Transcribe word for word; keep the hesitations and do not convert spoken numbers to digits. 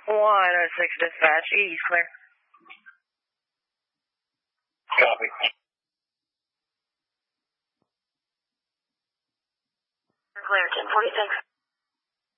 one oh six dispatch, East clear. Copy. Clear, ten forty-six.